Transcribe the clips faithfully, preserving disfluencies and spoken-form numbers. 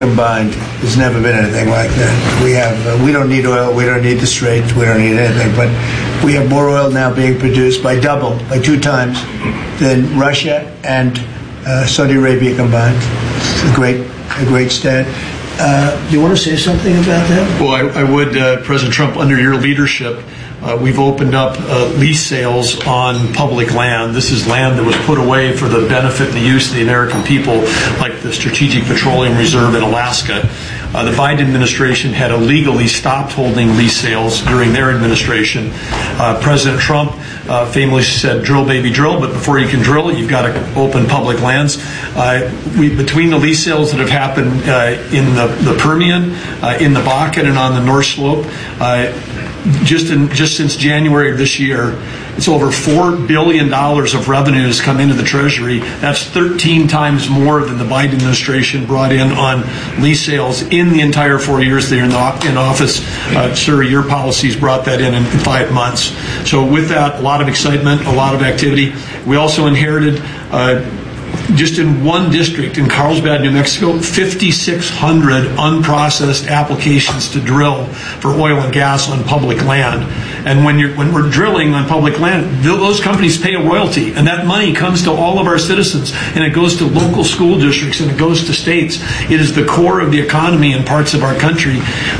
combined, there's never been anything like that. We have, uh, we don't need oil, we don't need the Straits, we don't need anything, but we have more oil now being produced by double, by two times, than Russia and uh, Saudi Arabia combined. It's a great, a great stat. Uh, do you want to say something about that? Well, I, I would, uh, President Trump, under your leadership, Uh, we've opened up uh, lease sales on public land. This is land that was put away for the benefit and the use of the American people, like the Strategic Petroleum Reserve in Alaska. Uh, the Biden administration had illegally stopped holding lease sales during their administration. Uh, President Trump uh, famously said, drill, baby, drill, but before you can drill, you've got to open public lands. Uh, we, between the lease sales that have happened uh, in the, the Permian, uh, in the Bakken, and on the North Slope, uh, Just in just since January of this year, it's over four billion dollars of revenues come into the Treasury. That's thirteen times more than the Biden administration brought in on lease sales in the entire four years they're in, the, in office. Uh, sir, your policies brought that in in five months. So with that, a lot of excitement, a lot of activity. We also inherited uh, just in one district in Carlsbad, New Mexico, fifty-six hundred unprocessed applications to drill for oil and gas on public land. And when you're when we're drilling on public land, those companies pay a royalty, and that money comes to all of our citizens, and it goes to local school districts, and it goes to states. It is the core of the economy in parts of our country.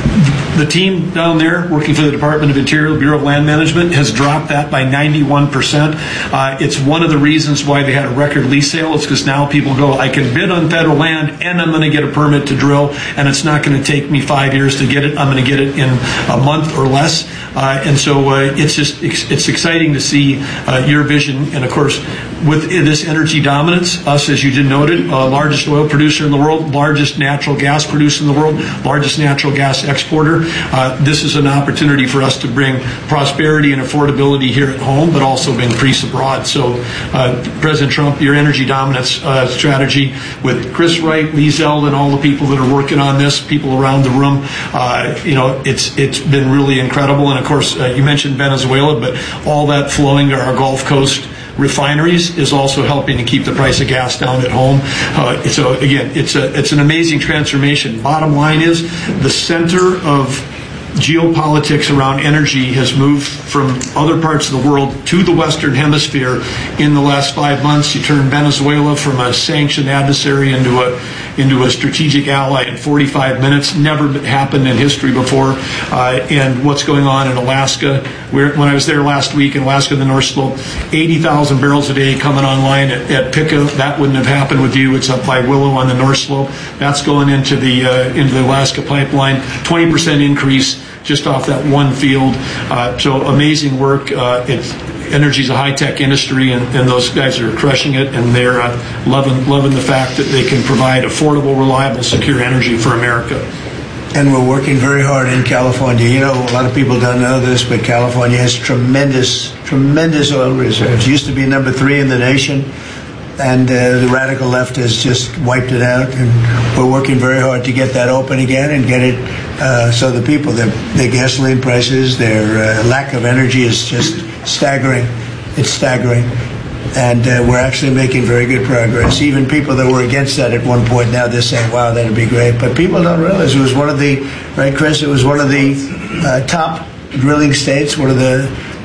The team down there working for the Department of Interior, Bureau of Land Management, has dropped that by ninety-one percent. Uh, it's one of the reasons why they had a record lease sale. It's because now people go, I can bid on federal land and I'm going to get a permit to drill, and it's not going to take me five years to get it. I'm going to get it in a month or less. Uh, and so uh, it's just it's exciting to see uh, your vision. And of course, with this energy dominance, us, as you just noted, uh, largest oil producer in the world, largest natural gas producer in the world, largest natural gas exporter. Uh, this is an opportunity for us to bring prosperity and affordability here at home, but also increase abroad. So, uh, President Trump, your energy dominance uh, strategy with Chris Wright, Lee Zeldin, all the people that are working on this, people around the room, uh, you know, it's it's been really incredible. And of course, uh, you mentioned Venezuela, but all that flowing to our Gulf Coast refineries is also helping to keep the price of gas down at home. Uh, so again, it's a it's an amazing transformation. Bottom line is the center of geopolitics around energy has moved from other parts of the world to the Western Hemisphere in the last five months. You turn Venezuela from a sanctioned adversary into a into a strategic ally in forty-five minutes. Never happened in history before. Uh, and what's going on in Alaska? Where, when I was there last week in Alaska, the North Slope, eighty thousand barrels a day coming online at, at Pica. That wouldn't have happened with you. It's up by Willow on the North Slope. That's going into the uh, into the Alaska pipeline. twenty percent increase just off that one field. Uh, so amazing work. Uh, it's energy is a high-tech industry, and, and those guys are crushing it, and they're uh, loving loving the fact that they can provide affordable, reliable, secure energy for America. And we're working very hard in California. You know, a lot of people don't know this, but California has tremendous, tremendous oil reserves. It used to be number three in the nation, and uh, the radical left has just wiped it out. And we're working very hard to get that open again and get it uh, so the people, their, their gasoline prices, their uh, lack of energy is just staggering. It's staggering. And uh, we're actually making very good progress. Even people that were against that at one point, now they're saying, wow, that'd be great. But people don't realize it was one of the, right, Chris, it was one of the uh, top drilling states, one of the,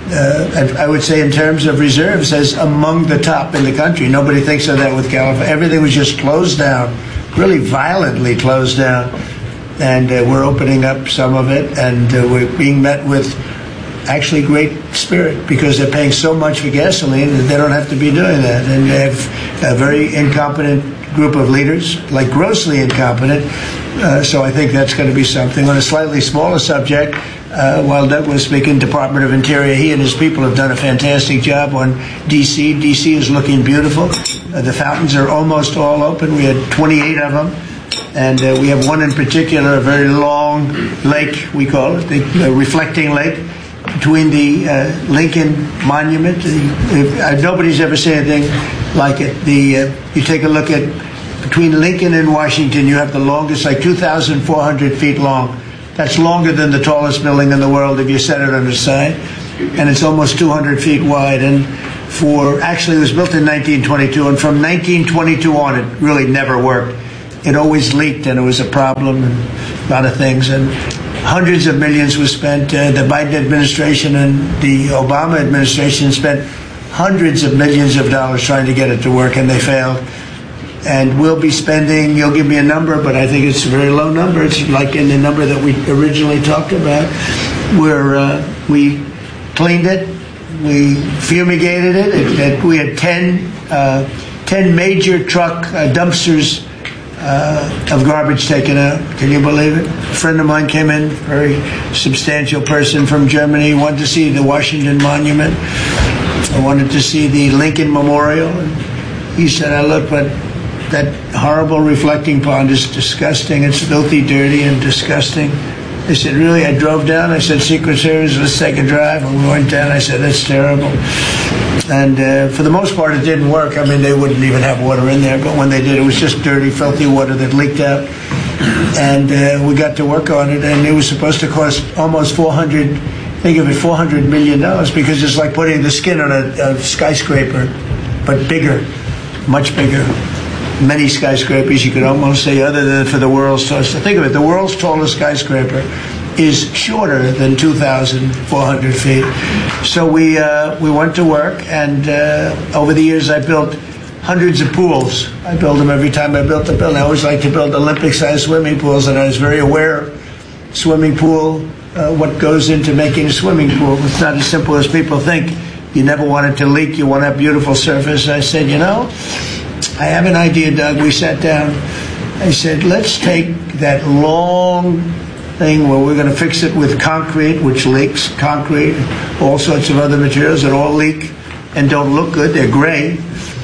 uh, I would say in terms of reserves, as among the top in the country. Nobody thinks of that with California. Everything was just closed down, really violently closed down. And uh, we're opening up some of it, and uh, we're being met with actually great spirit, because they're paying so much for gasoline that they don't have to be doing that. And they have a very incompetent group of leaders, like grossly incompetent. Uh, so I think that's going to be something. On a slightly smaller subject, uh, while Doug was speaking, Department of Interior, he and his people have done a fantastic job on D C. D C is looking beautiful. Uh, the fountains are almost all open. We had twenty-eight of them. And uh, we have one in particular, a very long lake, we call it, the uh, reflecting lake, between the uh, Lincoln Monument. The, uh, nobody's ever seen anything like it. The uh, you take a look at between Lincoln and Washington, you have the longest, like two thousand four hundred feet long. That's longer than the tallest building in the world if you set it on the side. And it's almost two hundred feet wide. And for, actually it was built in nineteen twenty-two, and from nineteen twenty-two on it really never worked. it always leaked, and it was a problem, and a lot of things. And hundreds of millions was spent. Uh, the Biden administration and the Obama administration spent hundreds of millions of dollars trying to get it to work, and they failed. And we'll be spending, you'll give me a number, but I think it's a very low number. It's like in the number that we originally talked about, where uh, we cleaned it, we fumigated it. it, it we had ten, uh, ten major truck uh, dumpsters uh, of garbage taken out. Can you believe it? A friend of mine came in, very substantial person from Germany, wanted to see the Washington Monument. I wanted to see the Lincoln Memorial. And he said, I look, but that horrible reflecting pond is disgusting. It's filthy, dirty, and disgusting. I said, really? I drove down. I said, Secret Service, let's take a drive. And we went down. I said, that's terrible. And uh, for the most part, it didn't work. I mean, they wouldn't even have water in there. But when they did, it was just dirty, filthy water that leaked out. And uh, we got to work on it. And it was supposed to cost almost four hundred, think of it, four hundred million dollars, because it's like putting the skin on a, a skyscraper, but bigger, much bigger. Many skyscrapers, you could almost say, other than for the world's tallest. Think of it, the world's tallest skyscraper is shorter than two thousand four hundred feet. So we uh, we went to work, and uh, over the years I built hundreds of pools. I build them every time I built a building. I always like to build Olympic-sized swimming pools, and I was very aware swimming pool, uh, what goes into making a swimming pool. It's not as simple as people think. You never want it to leak. You want to have beautiful surface. I said, you know, I have an idea, Doug. We sat down. I said, let's take that long thing where we're going to fix it with concrete, which leaks, concrete, all sorts of other materials that all leak and don't look good. They're gray.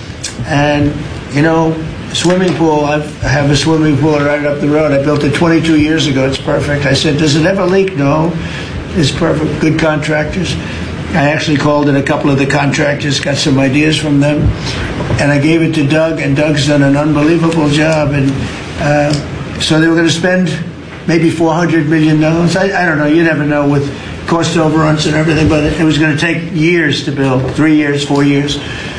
And, you know, swimming pool, I've, I have a swimming pool right up the road. I built it twenty-two years ago. It's perfect. I said, does it ever leak? No. It's perfect. Good contractors. I actually called in a couple of the contractors, got some ideas from them, and I gave it to Doug, and Doug's done an unbelievable job. And uh, so they were going to spend maybe four hundred million dollars. I, I don't know. You never know with cost overruns and everything, but it was going to take years to build, three years, four years.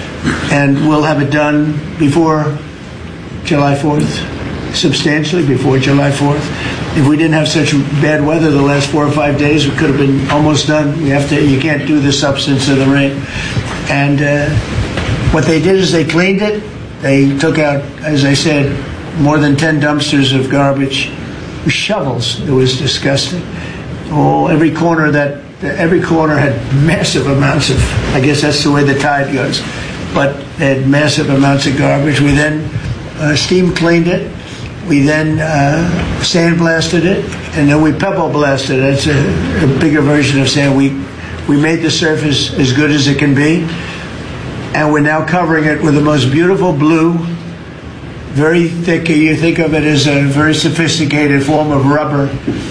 And we'll have it done before July fourth, substantially before July fourth. If we didn't have such bad weather the last four or five days, we could have been almost done. We have to. You can't do the substance of the rain. And uh, what they did is they cleaned it. They took out, as I said, more than ten dumpsters of garbage with shovels. It was disgusting. Oh, every corner that every corner had massive amounts of. I guess that's the way the tide goes. But they had massive amounts of garbage. We then uh, steam cleaned it. We then uh, sandblasted it, and then we pebble blasted it. It's a, a bigger version of sand. We we made the surface as good as it can be, and we're now covering it with the most beautiful blue, very thick. You think of it as a very sophisticated form of rubber.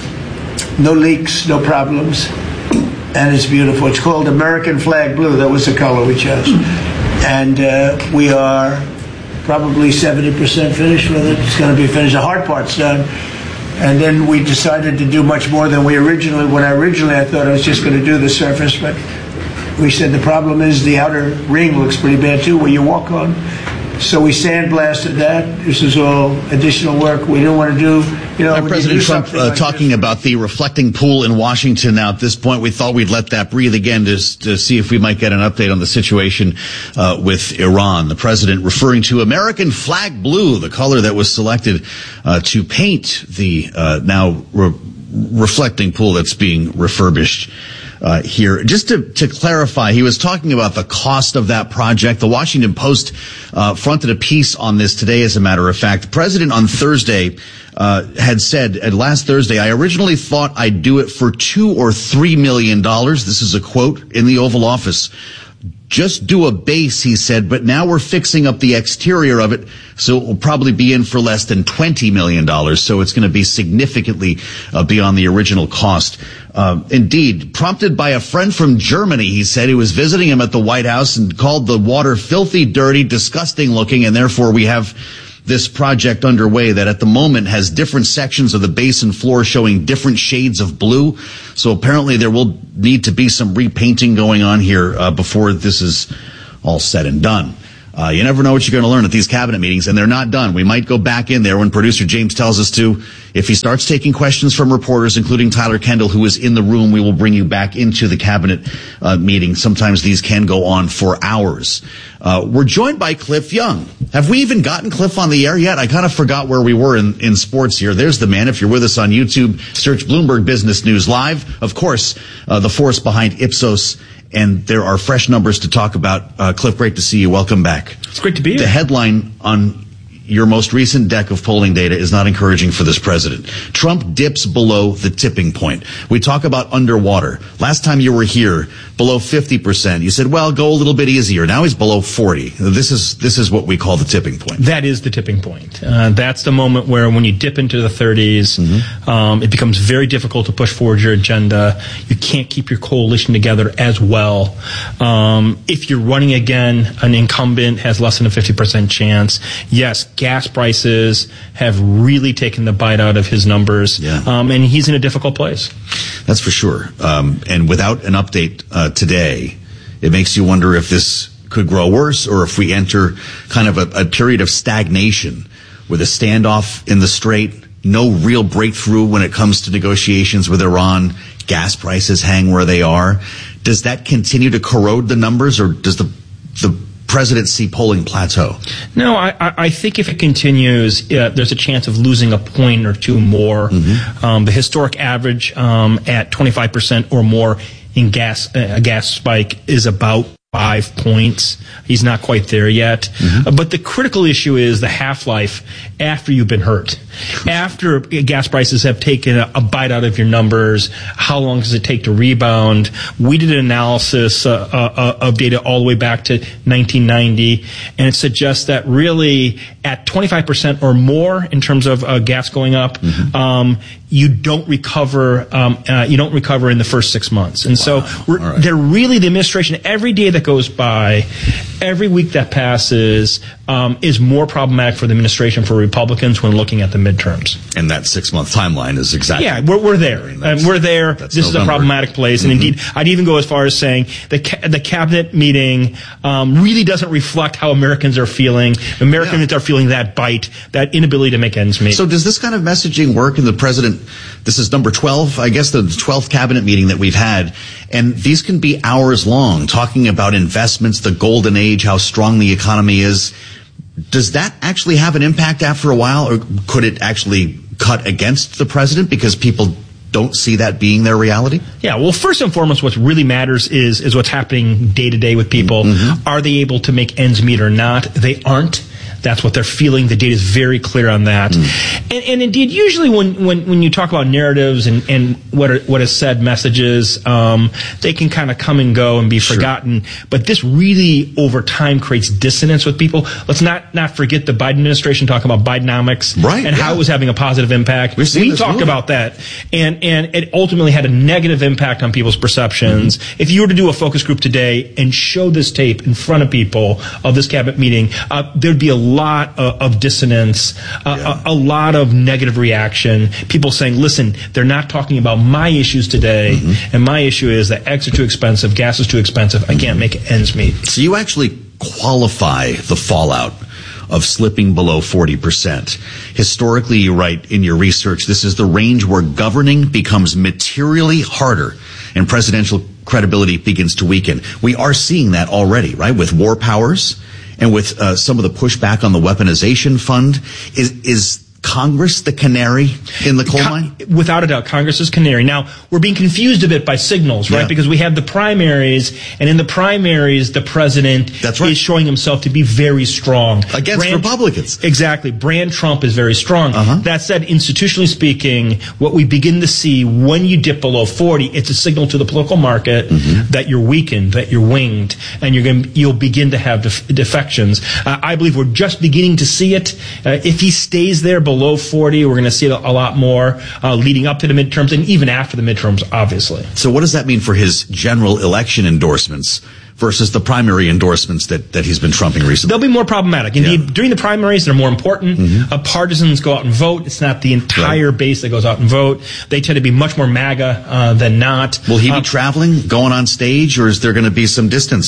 No leaks, no problems, and it's beautiful. It's called American Flag Blue. That was the color we chose, and uh, we are probably seventy percent finished with it. It's going to be finished. The hard part's done. And then we decided to do much more than we originally, when I originally I thought I was just going to do the surface, but we said the problem is the outer ring looks pretty bad too, where you walk on. So we sandblasted that. This is all additional work we didn't want to do. You know, uh, President you Trump uh, like talking this. about the reflecting pool in Washington. Now, at this point, we thought we'd let that breathe again to, to see if we might get an update on the situation uh, with Iran. The president referring to American Flag Blue, the color that was selected uh, to paint the uh, now re- reflecting pool that's being refurbished. Uh, here. Just to, to clarify, he was talking about the cost of that project. The Washington Post uh, fronted a piece on this today, as a matter of fact. The president on Thursday uh, had said, uh, last Thursday, I originally thought I'd do it for two or three million dollars. This is a quote in the Oval Office. Just do a base, he said, but now we're fixing up the exterior of it, so it will probably be in for less than twenty million dollars. So it's going to be significantly uh, beyond the original cost. Uh, indeed, prompted by a friend from Germany, he said, he was visiting him at the White House and called the water filthy, dirty, disgusting looking, and therefore we have this project underway that at the moment has different sections of the basin floor showing different shades of blue. So apparently there will need to be some repainting going on here uh, before this is all said and done. Uh, you never know what you're going to learn at these cabinet meetings, and they're not done. We might go back in there when producer James tells us to. If he starts taking questions from reporters, including Tyler Kendall, who is in the room, we will bring you back into the cabinet uh, meeting. Sometimes these can go on for hours. Uh, we're joined by Cliff Young. Have we even gotten Cliff on the air yet? I kind of forgot where we were in, in sports here. There's the man. If you're with us on YouTube, search Bloomberg Business News Live. Of course, uh, the force behind Ipsos. And there are fresh numbers to talk about. Uh, Cliff, great to see you. Welcome back. It's great to be here. The headline on your most recent deck of polling data is not encouraging for this president. Trump dips below the tipping point. We talk about underwater. Last time you were here, below fifty percent. You said, well, go a little bit easier. Now he's below forty. This is this is what we call the tipping point. That is the tipping point. Uh, that's the moment where when you dip into the thirties, mm-hmm. um, it becomes very difficult to push forward your agenda. You can't keep your coalition together as well. Um, if you're running again, an incumbent has less than a fifty percent chance. Yes, gas prices have really taken the bite out of his numbers, yeah. um, and he's in a difficult place. That's for sure. Um, and without an update uh, today, it makes you wonder if this could grow worse or if we enter kind of a, a period of stagnation with a standoff in the Strait, no real breakthrough when it comes to negotiations with Iran, gas prices hang where they are. Does that continue to corrode the numbers, or does the the president see polling plateau? No, I, I think if it continues, uh, there's a chance of losing a point or two more. Mm-hmm. Um, the historic average um, at twenty-five percent or more in gas, uh, a gas spike is about five points. He's not quite there yet. Mm-hmm. Uh, but the critical issue is the half-life after you've been hurt. After gas prices have taken a, a bite out of your numbers, how long does it take to rebound? We did an analysis uh, uh, of data all the way back to nineteen ninety, and it suggests that really at twenty-five percent or more in terms of uh, gas going up, mm-hmm. um, you don't recover. Um, uh, you don't recover in the first six months. And wow. so we're, right. they're really the administration. Every day that goes by, every week that passes, um, is more problematic for the administration, for Republicans when looking at the midterms. And that six-month timeline is exactly. Yeah, we're we're there. I mean, um, we're there. This November. Is a problematic place, and mm-hmm. indeed, I'd even go as far as saying the ca- the cabinet meeting um, really doesn't reflect how Americans are feeling. Americans yeah. are feeling that bite, that inability to make ends meet. So, does this kind of messaging work in the president? This is number twelve, I guess, the twelfth cabinet meeting that we've had, and these can be hours long, talking about investments, the golden age, how strong the economy is. Does that actually have an impact after a while, or could it actually cut against the president because people don't see that being their reality? Yeah, well, first and foremost, what really matters is is what's happening day to day with people. Mm-hmm. Are they able to make ends meet or not? They aren't. That's what they're feeling. The data is very clear on that. Mm. And, and indeed, usually when, when, when you talk about narratives and, and what are, what is said messages, um, they can kind of come and go and be sure. forgotten. But this really, over time, creates dissonance with people. Let's not, not forget the Biden administration talking about Bidenomics right, and yeah. how it was having a positive impact. We've seen we this talked movie. about that. And, and it ultimately had a negative impact on people's perceptions. Mm-hmm. If you were to do a focus group today and show this tape in front of people of this cabinet meeting, uh, there'd be a lot of, of dissonance, uh, yeah. a, a lot of negative reaction. People saying, listen, they're not talking about my issues today, mm-hmm. and my issue is that eggs are too expensive, gas is too expensive, mm-hmm. I can't make ends meet. So you actually qualify the fallout of slipping below forty percent. Historically, you write in your research, this is the range where governing becomes materially harder and presidential credibility begins to weaken. We are seeing that already, right, with war powers and with uh, some of the pushback on the weaponization fund. Is is Congress the canary in the coal mine? Con- without a doubt, Congress is canary. Now, we're being confused a bit by signals, right? Yeah. Because we have the primaries, and in the primaries, the president That's right. is showing himself to be very strong. Against Brand, Republicans. Exactly. Brand Trump is very strong. Uh-huh. That said, institutionally speaking, what we begin to see when you dip below forty, it's a signal to the political market mm-hmm. that you're weakened, that you're winged, and you're going you'll begin to have def- defections. Uh, I believe we're just beginning to see it. Uh, if he stays there below forty, we're going to see it a lot more uh, leading up to the midterms and even after the midterms, obviously. So what does that mean for his general election endorsements versus the primary endorsements that, that he's been trumping recently? They'll be more problematic. Indeed, yeah. during the primaries, they're more important. Mm-hmm. Uh, partisans go out and vote. It's not the entire right. base that goes out and vote. They tend to be much more MAGA uh, than not. Will he be uh, traveling, going on stage, or is there going to be some distance?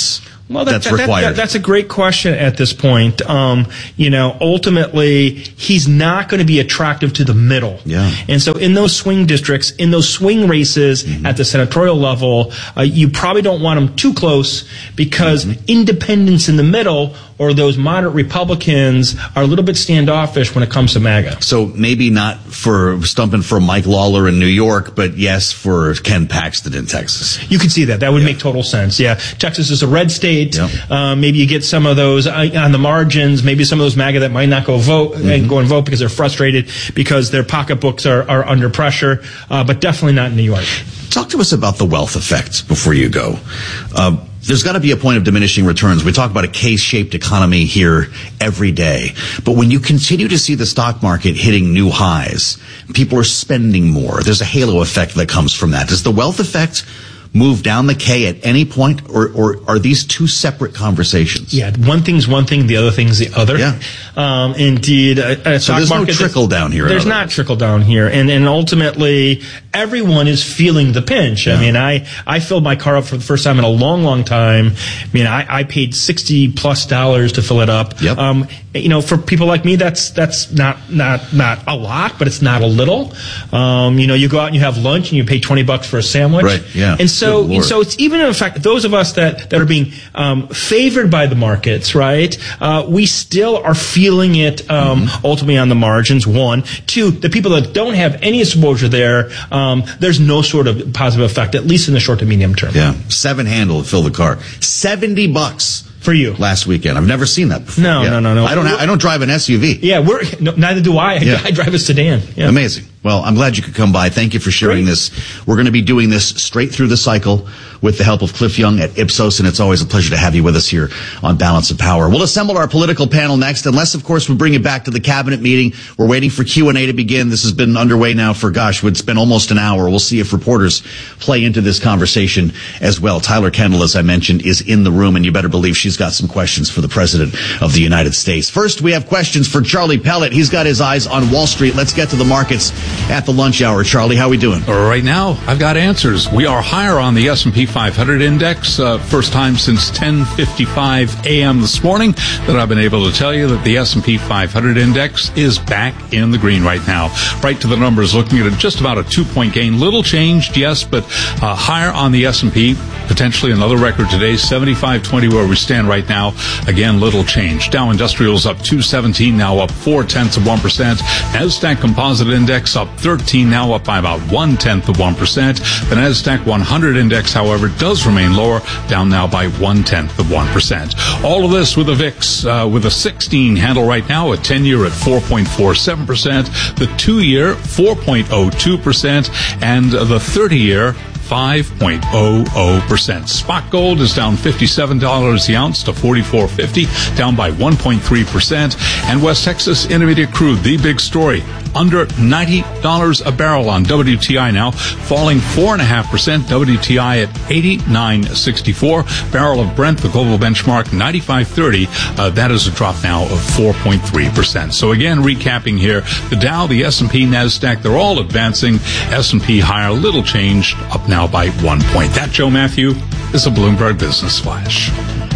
Well, that, that's that, required? That, that, that's a great question at this point. Um, you know, ultimately, he's not going to be attractive to the middle. Yeah. And so in those swing districts, in those swing races mm-hmm. at the senatorial level, uh, you probably don't want him too close because mm-hmm. independents in the middle or those moderate Republicans are a little bit standoffish when it comes to MAGA. So maybe not for stumping for Mike Lawler in New York, but yes for Ken Paxton in Texas. You could see that. That would yeah. make total sense. Yeah. Texas is a red state. Yeah. Uh, maybe you get some of those uh, on the margins, maybe some of those MAGA that might not go vote mm-hmm. and go and vote because they're frustrated because their pocketbooks are, are under pressure, uh, but definitely not in New York. Talk to us about the wealth effect before you go. Uh, There's got to be a point of diminishing returns. We talk about a K-shaped economy here every day. But when you continue to see the stock market hitting new highs, people are spending more. There's a halo effect that comes from that. Does the wealth effect move down the K at any point, or, or are these two separate conversations? Yeah, one thing's one thing, the other thing's the other. Yeah. Um, indeed, a, a so stock there's market, no trickle down here. There's not trickle down here, and and ultimately everyone is feeling the pinch. Yeah. I mean, I I filled my car up for the first time in a long, long time. I mean, I, I paid sixty plus dollars to fill it up. Yep. Um, you know, for people like me, that's that's not not not a lot, but it's not a little. Um, you know, you go out and you have lunch and you pay twenty bucks for a sandwich. Right. Yeah. And so. So, so it's even in fact, those of us that, that are being um, favored by the markets, right? Uh, we still are feeling it um, mm-hmm. ultimately on the margins. One, two, the people that don't have any exposure there, um, there's no sort of positive effect, at least in the short to medium term. Yeah, seven handle to fill the car, seventy bucks. For you last weekend. I've never seen that before. No, yeah. no, no, no. I don't. Ha- I don't drive an S U V. Yeah, we're no, neither do I. Yeah. I drive a sedan. Yeah. Amazing. Well, I'm glad you could come by. Thank you for sharing Great. this. We're going to be doing this straight through the cycle with the help of Cliff Young at Ipsos, and it's always a pleasure to have you with us here on Balance of Power. We'll assemble our political panel next, unless, of course, we bring it back to the cabinet meeting. We're waiting for Q and A to begin. This has been underway now for, gosh, it's been almost an hour. We'll see if reporters play into this conversation as well. Tyler Kendall, as I mentioned, is in the room, and you better believe she's got some questions for the President of the United States. First, we have questions for Charlie Pellet. He's got his eyes on Wall Street. Let's get to the markets at the lunch hour. Charlie, how are we doing? Right now, I've got answers. We are higher on the S and P five hundred index. Uh, first time since ten fifty-five a.m. this morning that I've been able to tell you that the S and P five hundred index is back in the green right now. Right to the numbers, looking at it, just about a two-point gain. Little changed, yes, but uh, higher on the S and P. Potentially another record today, seventy-five twenty where we stand right now. Again, little change. Dow Industrials up two seventeen, now up four tenths of one percent. NASDAQ Composite Index up thirteen, now up by about one tenth of one percent. The NASDAQ one hundred Index, however, does remain lower, down now by one tenth of one percent. All of this with a V I X uh, with a sixteen handle right now, a ten-year at four point four seven percent, the two-year four point oh two percent, and the thirty-year five point oh oh percent. Spot gold is down fifty-seven dollars the ounce to forty-four fifty, down by one point three percent. And West Texas Intermediate Crude, the big story, under ninety dollars a barrel on W T I now, falling four point five percent. W T I at eighty-nine sixty-four. Barrel of Brent, the global benchmark, ninety-five thirty. Uh, that is a drop now of four point three percent. So again, recapping here, the Dow, the S and P, NASDAQ, they're all advancing. S and P higher, little change, up now by one point. That, Joe Matthew, is a Bloomberg Business Flash.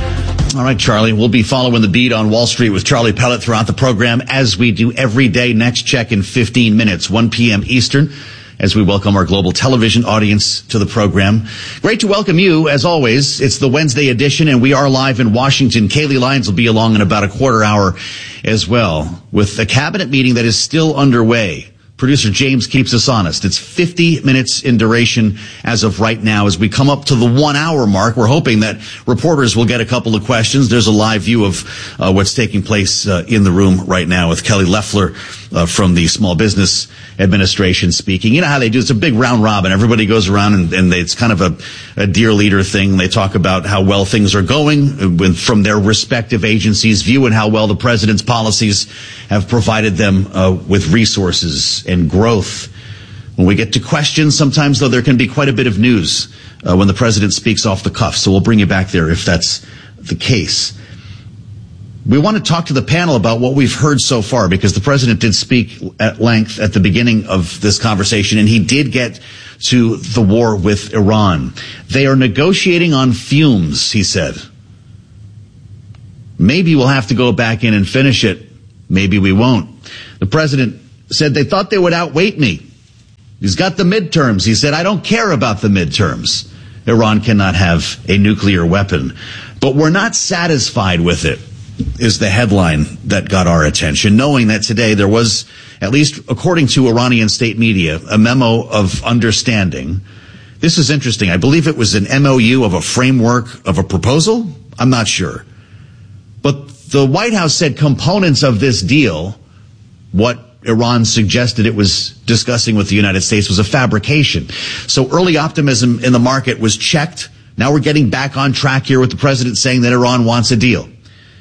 All right, Charlie. We'll be following the beat on Wall Street with Charlie Pellet throughout the program, as we do every day. Next check in fifteen minutes, one p.m. Eastern, as we welcome our global television audience to the program. Great to welcome you, as always. It's the Wednesday edition, and we are live in Washington. Kaylee Lyons will be along in about a quarter hour as well, with a cabinet meeting that is still underway. Producer James keeps us honest. It's fifty minutes in duration as of right now. As we come up to the one-hour mark, we're hoping that reporters will get a couple of questions. There's a live view of uh, what's taking place uh, in the room right now with Kelly Loeffler uh, from the Small Business Administration speaking. You know how they do. It's a big round robin. Everybody goes around and, and they, it's kind of a, a dear leader thing. They talk about how well things are going with, from their respective agencies' view, and how well the president's policies have provided them uh, with resources and growth. When we get to questions, sometimes, though, there can be quite a bit of news uh, when the president speaks off the cuff. So we'll bring you back there if that's the case. We want to talk to the panel about what we've heard so far, because the president did speak at length at the beginning of this conversation, and he did get to the war with Iran. They are negotiating on fumes, he said. Maybe we'll have to go back in and finish it. Maybe we won't. The president said they thought they would outweight me. He's got the midterms. He said, I don't care about the midterms. Iran cannot have a nuclear weapon. But we're not satisfied with it, is the headline that got our attention, knowing that today there was, at least according to Iranian state media, a memo of understanding. This is interesting. I believe it was an M O U of a framework of a proposal. I'm not sure. But the White House said components of this deal, what Iran suggested it was discussing with the United States, was a fabrication. So early optimism in the market was checked. Now we're getting back on track here with the president saying that Iran wants a deal.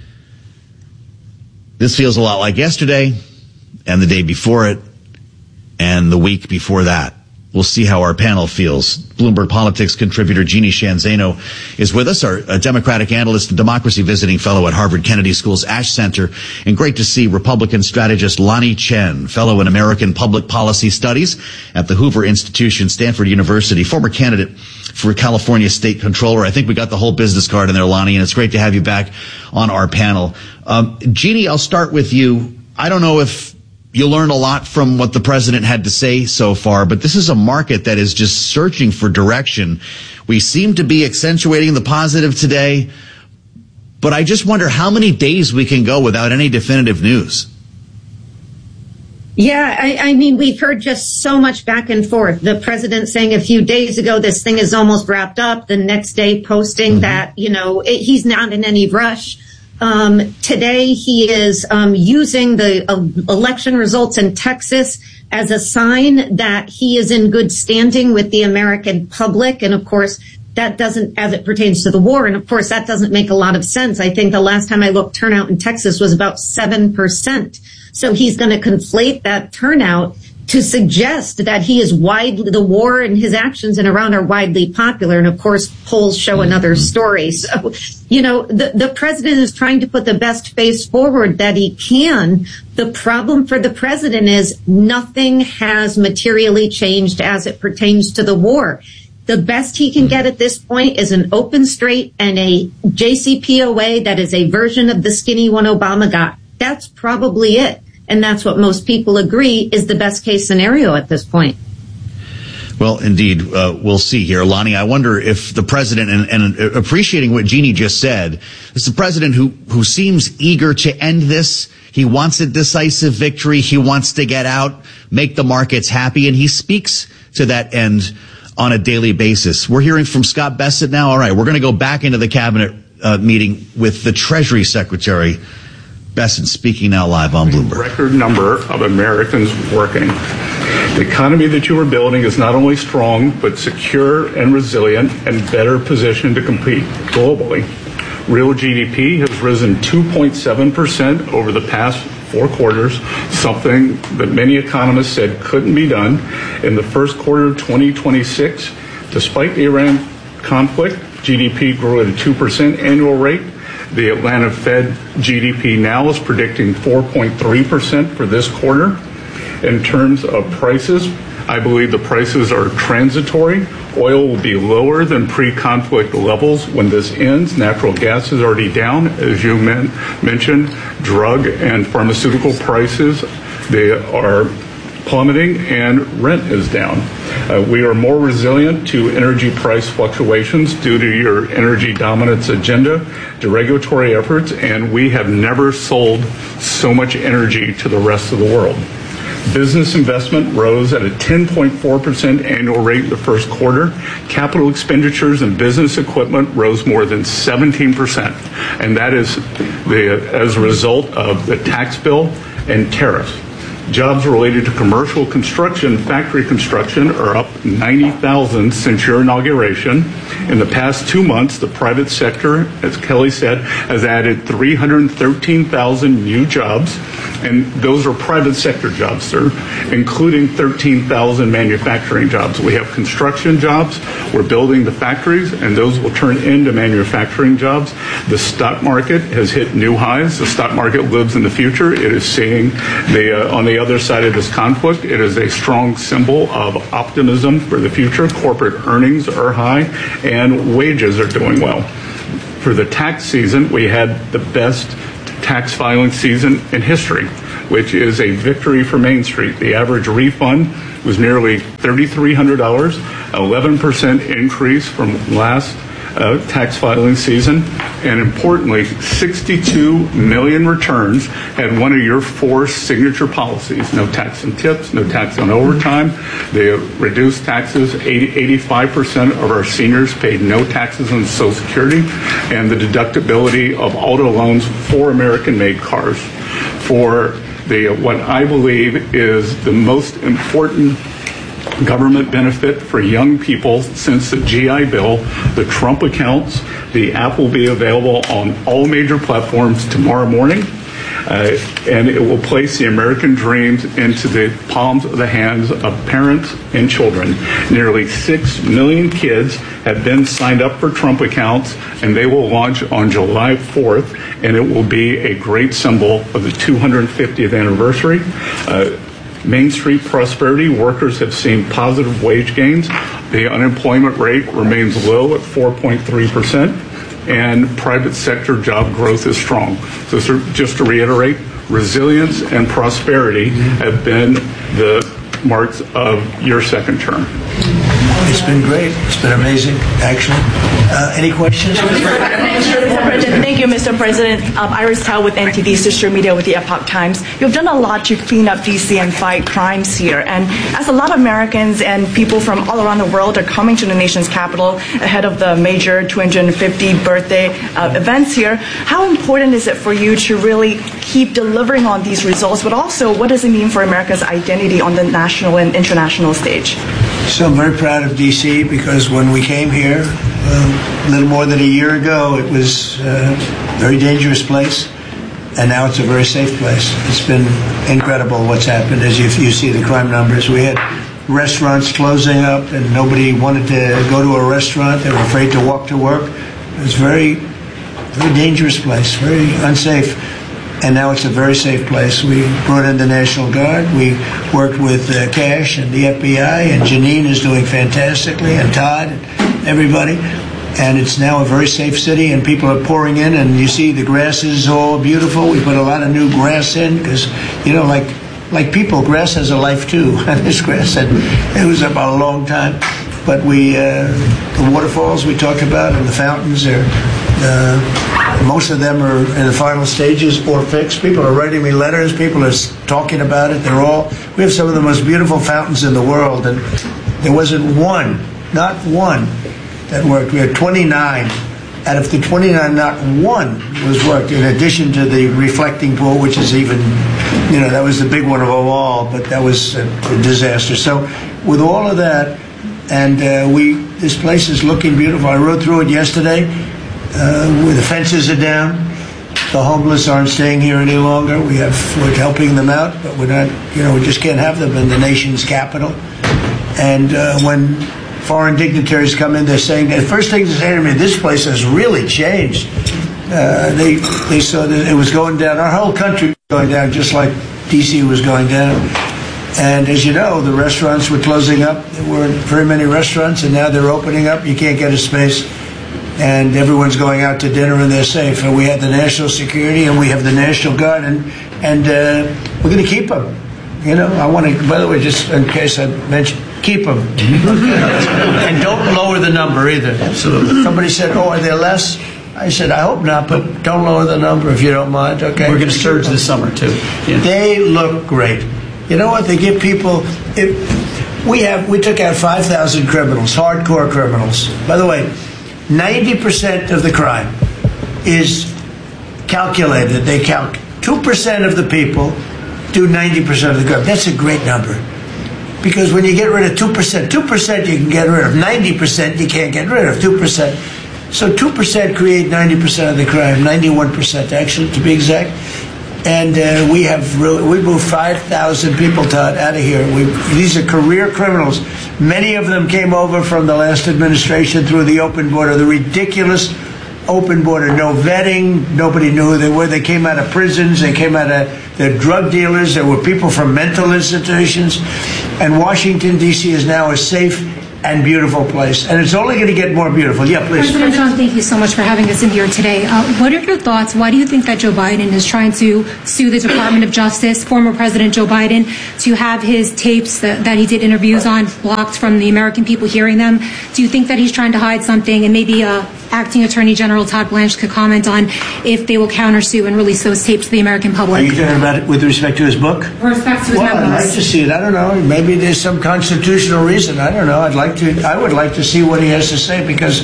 This feels a lot like yesterday and the day before it and the week before that. We'll see how our panel feels. Bloomberg Politics contributor Jeannie Sheehan Zaino is with us, our a Democratic analyst and democracy visiting fellow at Harvard Kennedy School's Ash Center. And great to see Republican strategist Lanhee Chen, fellow in American Public Policy Studies at the Hoover Institution, Stanford University, former candidate for California State Controller. I think we got the whole business card in there, Lanhee, and it's great to have you back on our panel. Um, Jeannie, I'll start with you. I don't know if you learned a lot from what the president had to say so far, but this is a market that is just searching for direction. We seem to be accentuating the positive today, but I just wonder how many days we can go without any definitive news. Yeah, I, I mean, we've heard just so much back and forth. The president saying a few days ago, this thing is almost wrapped up. The next day posting mm-hmm. that, you know, it, he's not in any rush. Um, today he is um, using the uh, election results in Texas as a sign that he is in good standing with the American public. And of course, that doesn't, as it pertains to the war, and of course, that doesn't make a lot of sense. I think the last time I looked, turnout in Texas was about seven percent. So he's going to conflate that turnout to suggest that he is widely, the war and his actions in Iran are widely popular. And of course, polls show another story. So, you know, the, the president is trying to put the best face forward that he can. The problem for the president is nothing has materially changed as it pertains to the war. The best he can get at this point is an open straight and a J C P O A that is a version of the skinny one Obama got. That's probably it. And that's what most people agree is the best case scenario at this point. Well, indeed, uh, we'll see here. Lanhee, I wonder if the president, and, and appreciating what Jeannie just said, is the president who, who seems eager to end this. He wants a decisive victory. He wants to get out, make the markets happy, and he speaks to that end on a daily basis. We're hearing from Scott Bessent now. All right, we're going to go back into the cabinet uh, meeting with the Treasury Secretary. Bessent speaking now live on Bloomberg. Record number of Americans working. The economy that you are building is not only strong, but secure and resilient and better positioned to compete globally. Real G D P has risen two point seven percent over the past four quarters, something that many economists said couldn't be done. In the first quarter of twenty twenty-six, despite the Iran conflict, G D P grew at a two percent annual rate. The Atlanta Fed G D P now is predicting four point three percent for this quarter. In terms of prices, I believe the prices are transitory. Oil will be lower than pre-conflict levels when this ends. Natural gas is already down, as you men- mentioned. Drug and pharmaceutical prices, they are plummeting, and rent is down. Uh, we are more resilient to energy price fluctuations due to your energy dominance agenda, to regulatory efforts, and we have never sold so much energy to the rest of the world. Business investment rose at a ten point four percent annual rate in the first quarter. Capital expenditures and business equipment rose more than seventeen percent, and that is the, as a result of the tax bill and tariffs. Jobs related to commercial construction, factory construction, are up ninety thousand since your inauguration. In the past two months, the private sector, as Kelly said, has added three hundred thirteen thousand new jobs, and those are private sector jobs, sir, including thirteen thousand manufacturing jobs. We have construction jobs. We're building the factories, and those will turn into manufacturing jobs. The stock market has hit new highs. The stock market lives in the future. It is seeing the uh, on the other side of this conflict, it is a strong symbol of optimism for the future. Corporate earnings are high and wages are doing well. For the tax season, we had the best tax filing season in history, which is a victory for Main Street. The average refund was nearly three thousand three hundred dollars, eleven percent increase from last uh, tax filing season, and importantly, sixty-two million returns had one of your four signature policies: no tax on tips, no tax on overtime. They reduced taxes. eighty, eighty-five percent of our seniors paid no taxes on Social Security, and the deductibility of auto loans for American-made cars. For the what I believe is the most important government benefit for young people since the G I Bill, the Trump accounts. The app will be available on all major platforms tomorrow morning, uh, and it will place the American dreams into the palms of the hands of parents and children. Nearly six million kids have been signed up for Trump accounts, and they will launch on July fourth, and it will be a great symbol of the two hundred fiftieth anniversary. Uh, Main Street prosperity, workers have seen positive wage gains. The unemployment rate remains low at four point three percent, and private sector job growth is strong. So, sir, just to reiterate, resilience and prosperity have been the marks of your second term. It's been great. It's been amazing, actually. Uh, any questions? Thank you, Mister President. Um, Iris Tao with N T D Sister Media with the Epoch Times. You've done a lot to clean up D C and fight crimes here. And as a lot of Americans and people from all around the world are coming to the nation's capital ahead of the major two hundred fiftieth birthday uh, events here, how important is it for you to really keep delivering on these results? But also, what does it mean for America's identity on the national and international stage? So I'm very proud of D C because when we came here uh, a little more than a year ago, it was a very dangerous place, and now it's a very safe place. It's been incredible what's happened as you, you see the crime numbers. We had restaurants closing up, and nobody wanted to go to a restaurant. They were afraid to walk to work. It was a very, very dangerous place, very unsafe. And now it's a very safe place. We brought in the National Guard. We worked with uh, Cash and the F B I, and Janine is doing fantastically, and Todd, and everybody. And it's now a very safe city, and people are pouring in, and you see the grass is all beautiful. We put a lot of new grass in because, you know, like like people, grass has a life too. And this grass, had, it was about a long time. But we, uh, the waterfalls we talked about and the fountains, are, uh, most of them are in the final stages or fixed. People are writing me letters. People are talking about it. They're all, we have some of the most beautiful fountains in the world, and there wasn't one, not one, that worked. We had twenty-nine. Out of the twenty-nine, not one was worked, in addition to the reflecting pool, which is even, you know, that was the big one of them all, but that was a, a disaster. So with all of that, and uh, we, this place is looking beautiful. I rode through it yesterday, uh, where the fences are down. The homeless aren't staying here any longer. We have, we're helping them out, but we're not, you know, we just can't have them in the nation's capital. And uh, when foreign dignitaries come in, they're saying, the first thing they say to me, this place has really changed. Uh, they they saw that it was going down. Our whole country was going down, just like D C was going down. And as you know, the restaurants were closing up. There weren't very many restaurants, and now they're opening up. You can't get a space, and everyone's going out to dinner, and they're safe. And we have the national security, and we have the National Guard, and and uh, we're going to keep them. You know, I want to. By the way, just in case I mentioned, keep them, and don't lower the number either. Absolutely. Somebody said, "Oh, are there less?" I said, I hope not, but don't lower the number if you don't mind. Okay. We're going to surge this summer too. Yeah. They look great. You know what? They give people. If we have, we took out five thousand criminals, hardcore criminals. By the way, ninety percent of the crime is calculated. They calc two percent of the people do ninety percent of the crime. That's a great number. Because when you get rid of two percent, two percent you can get rid of. ninety percent you can't get rid of. two percent. So two percent create ninety percent of the crime. ninety-one percent actually, to be exact. And uh, we have really, we moved five thousand people, Todd, out of here. We, these are career criminals. Many of them came over from the last administration through the open border, the ridiculous open border, no vetting, nobody knew who they were. They came out of prisons, they came out of, they're drug dealers, there were people from mental institutions. And Washington, D C is now a safe and beautiful place. And it's only going to get more beautiful. Yeah, please. President Trump, thank you so much for having us in here today. Uh, what are your thoughts? Why do you think that Joe Biden is trying to sue the Department of Justice, former President Joe Biden, to have his tapes that, that he did interviews on blocked from the American people hearing them? Do you think that he's trying to hide something? And maybe uh, Acting Attorney General Todd Blanche could comment on if they will countersue and release those tapes to the American public. Are you talking about it with respect to his book? With respect to his well, memos. I'd like to see it. I don't know. Maybe there's some constitutional reason. I don't know. I'd like to. I would like to see what he has to say, because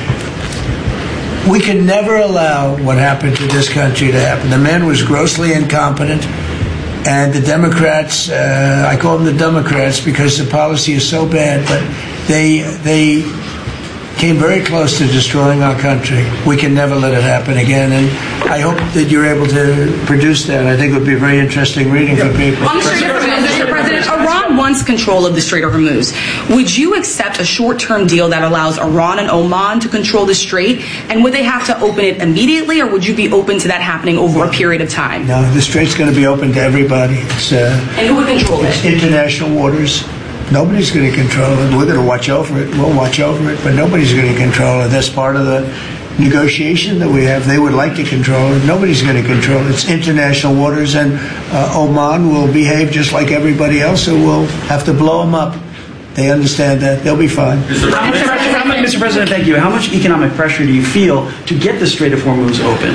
we can never allow what happened to this country to happen. The man was grossly incompetent, and the Democrats, uh, I call them the Democrats because the policy is so bad, but they they came very close to destroying our country. We can never let it happen again, and I hope that you're able to produce that. I think it would be a very interesting reading for people. On the Strait of Hormuz, Mister President, Iran wants control of the Strait of Hormuz. Would you accept a short-term deal that allows Iran and Oman to control the Strait, and would they have to open it immediately, or would you be open to that happening over a period of time? No, the Strait's going to be open to everybody. It's, uh, and who would control it? It's international waters. Nobody's going to control it. We're going to watch over it. We'll watch over it, but nobody's going to control it. That's part of the negotiation that we have. They would like to control it. Nobody's going to control it. It's international waters, and uh, Oman will behave just like everybody else, so we'll have to blow them up. They understand that. They'll be fine. Mister President, Mister President, thank you. How much economic pressure do you feel to get the Strait of Hormuz open?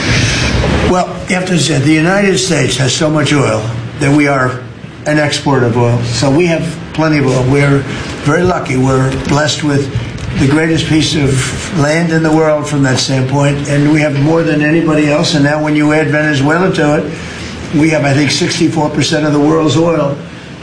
Well, you have to say, the United States has so much oil that we are an exporter of oil. So we have plenty of oil. We're very lucky. We're blessed with the greatest piece of land in the world from that standpoint, and we have more than anybody else. And now when you add Venezuela to it, we have, I think, sixty-four percent of the world's oil.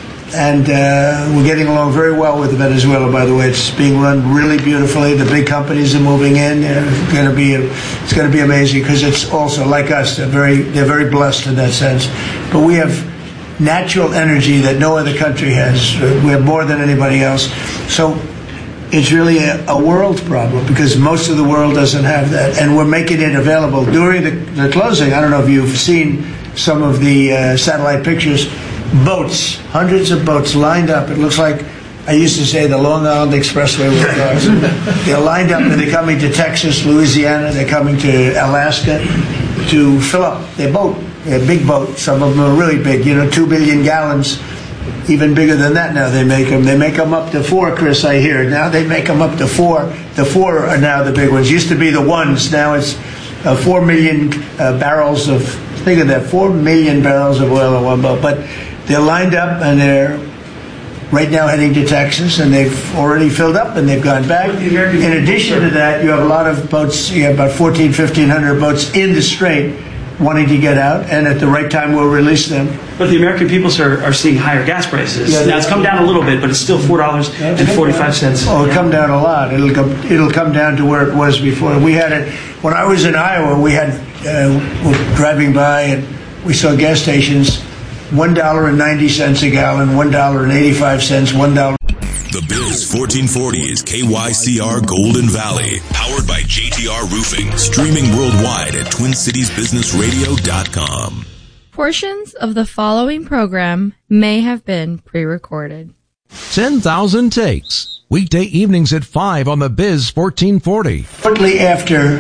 And uh, we're getting along very well with Venezuela, by the way. It's being run really beautifully. The big companies are moving in. It's going to be, it's going to be amazing, because it's also, like us, they're very, they're very blessed in that sense. But we have natural energy that no other country has. We have more than anybody else. So it's really a, a world problem, because most of the world doesn't have that. And we're making it available. During the, the closing, I don't know if you've seen some of the uh, satellite pictures, boats, hundreds of boats lined up. It looks like, I used to say, the Long Island Expressway with cars. They're lined up, and they're coming to Texas, Louisiana, they're coming to Alaska to fill up their boat. A big boat. Some of them are really big, you know, two billion gallons, even bigger than that now they make them. They make them up to four, Chris, I hear. Now they make them up to four. The four are now the big ones. Used to be the ones. Now it's uh, four million uh, barrels of, think of that, four million barrels of oil in one boat. But they're lined up, and they're right now heading to Texas, and they've already filled up, and they've gone back. In addition to that, you have a lot of boats, you have about fourteen, fifteen hundred boats in the Strait wanting to get out, and at the right time we'll release them. But the American people, sir, are seeing higher gas prices. Yeah, now it's come down a little bit, but it's still four dollars and forty-five cents. Oh, it'll come down a lot. It'll come, it'll come down to where it was before. We had it, when I was in Iowa, we had, uh, we were driving by, and we saw gas stations, one dollar and ninety cents a gallon, one dollar and eighty-five cents, one dollar. The Biz fourteen forty is K Y C R Golden Valley, powered by J T R Roofing, streaming worldwide at twin cities business radio dot com. Portions of the following program may have been pre-recorded. ten thousand takes, weekday evenings at five on the Biz fourteen forty. Shortly after